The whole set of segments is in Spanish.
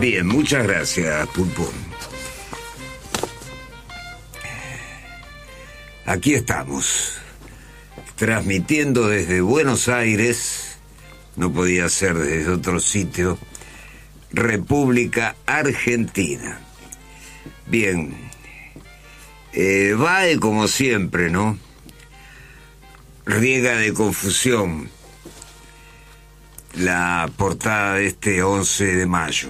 Bien, muchas gracias, Pulpo. Aquí estamos, transmitiendo desde Buenos Aires, no podía ser desde otro sitio, República Argentina. Bien, Bae como siempre, ¿no? Riega de confusión la portada de este 11 de mayo.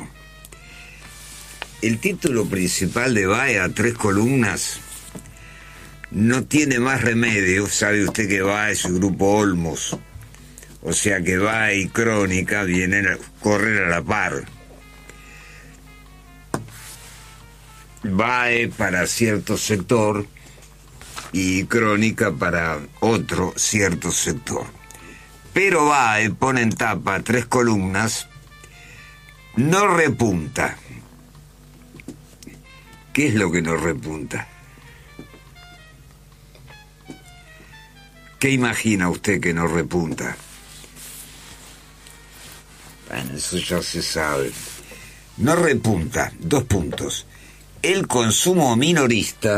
El título principal de Bae, a 3 columnas, no tiene más remedio. Sabe usted que Bae es el grupo Olmos, o sea que Bae y Crónica vienen a correr a la par. Bae para cierto sector y Crónica para otro cierto sector. Pero Bae pone en tapa 3 columnas, no repunta. ¿Qué es lo que no repunta? ¿Qué imagina usted que no repunta? Bueno, eso ya se sabe. No repunta, 2 puntos. El consumo minorista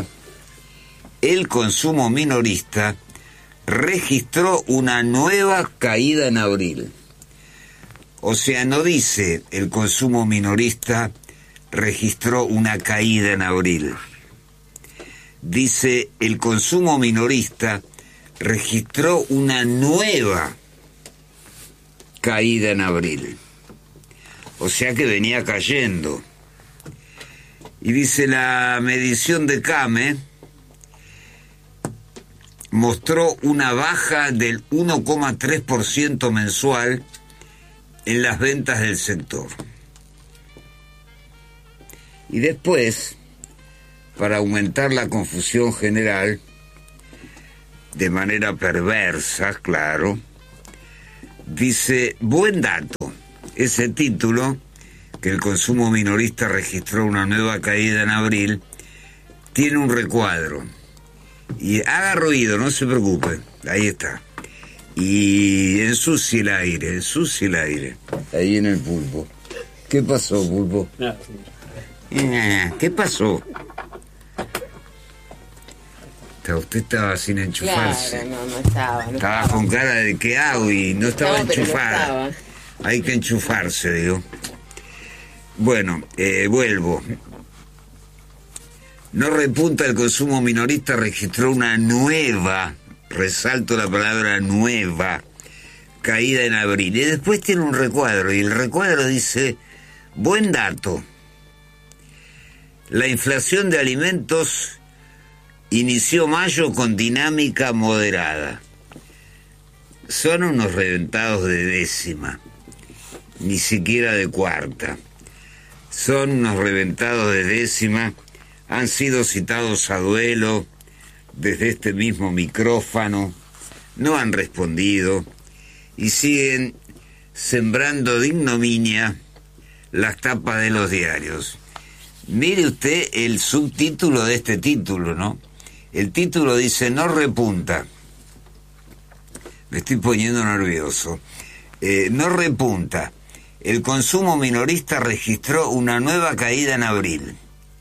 registró una nueva caída en abril. O sea, no dice el consumo minorista registró una caída en abril. Dice el consumo minorista registró una nueva caída en abril. O sea que venía cayendo. Y dice la medición de CAME mostró una baja del 1,3% mensual en las ventas del sector. Y después, para aumentar la confusión general, de manera perversa, claro, dice, buen dato, ese título, que el consumo minorista registró una nueva caída en abril, tiene un recuadro. Y haga ruido, no se preocupe, ahí está. Y ensucie el aire, ahí en el Pulpo. ¿Qué pasó, Pulpo? ¿Qué pasó? Usted estaba sin enchufarse. Claro, no estaba. Estaba con cara de ¿qué hago? Y no estaba enchufada. Hay que enchufarse, digo. Bueno, vuelvo. No repunta el consumo minorista, registró una nueva, resalto la palabra nueva, caída en abril. Y después tiene un recuadro, y el recuadro dice, buen dato, la inflación de alimentos inició mayo con dinámica moderada. Son unos reventados de décima, ni siquiera de cuarta. Son unos reventados de décima. Han sido citados a duelo desde este mismo micrófono, no han respondido y siguen sembrando de ignominia las tapas de los diarios. Mire usted el subtítulo de este título, ¿no? El título dice, no repunta. Me estoy poniendo nervioso. No repunta. El consumo minorista registró una nueva caída en abril.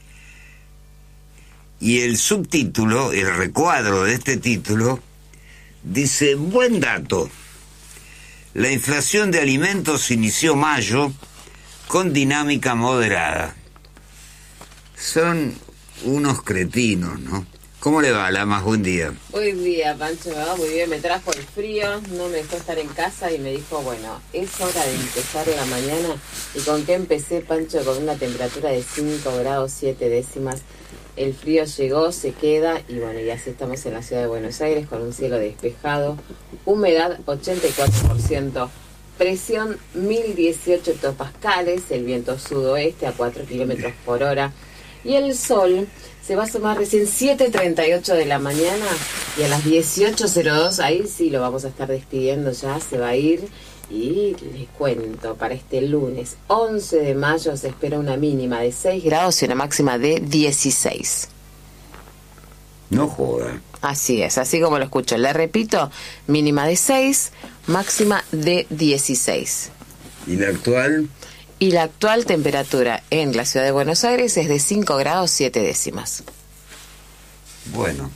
Y el subtítulo, el recuadro de este título, dice, buen dato. La inflación de alimentos inició mayo con dinámica moderada. Son unos cretinos, ¿no? ¿Cómo le va, Lamas? Buen día. Buen día, Pancho, me va muy bien. Me trajo el frío, no me dejó estar en casa y me dijo, bueno, es hora de empezar la mañana. ¿Y con qué empecé, Pancho? Con una temperatura de 5 grados 7 décimas. El frío llegó, se queda y bueno, y así estamos en la ciudad de Buenos Aires con un cielo despejado, humedad 84%, presión 1018 hectopascales, el viento sudoeste a 4 kilómetros por hora y el sol se va a asomar recién 7:38 de la mañana y a las 18:02, ahí sí lo vamos a estar despidiendo ya, se va a ir. Y les cuento, para este lunes 11 de mayo se espera una mínima de 6 grados y una máxima de 16. No joda. Así es, así como lo escucho. Le repito, mínima de 6, máxima de 16. ¿Y la actual? Y la actual temperatura en la ciudad de Buenos Aires es de 5 grados 7 décimas. Bueno,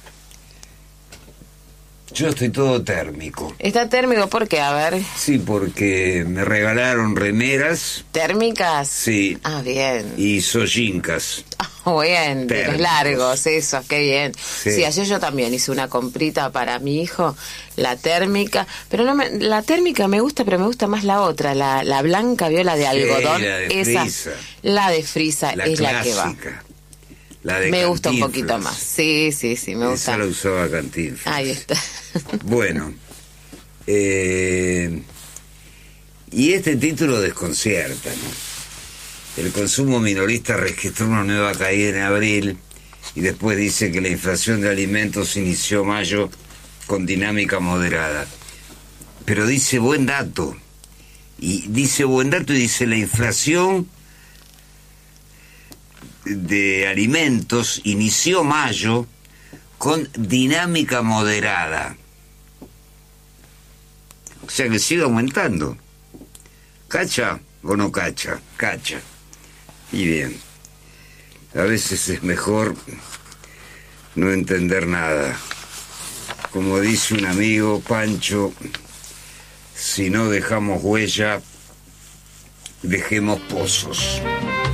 yo estoy todo térmico. ¿Está térmico? ¿Por qué? A ver. Sí, porque me regalaron remeras. ¿Térmicas? Sí. Ah, bien. Y soyincas. Bien, de los largos, eso, qué bien. Sí. Sí, ayer yo también hice una comprita para mi hijo, la térmica, pero la térmica me gusta, pero me gusta más la otra, la blanca, vio, la de algodón. La de esa, frisa. La de frisa La es clásica, la que va. La de me gusta un Cantinflas. poquito más. Sí, me gusta. Esa la usaba Cantinflas. Ahí está. Bueno, y este título desconcierta, ¿no? El consumo minorista registró una nueva caída en abril y después dice que la inflación de alimentos inició mayo con dinámica moderada. Pero dice buen dato. Y dice la inflación de alimentos inició mayo con dinámica moderada. O sea que sigue aumentando. ¿Cacha o no cacha? Cacha. Y bien, a veces es mejor no entender nada. Como dice un amigo, Pancho, si no dejamos huella, dejemos pozos.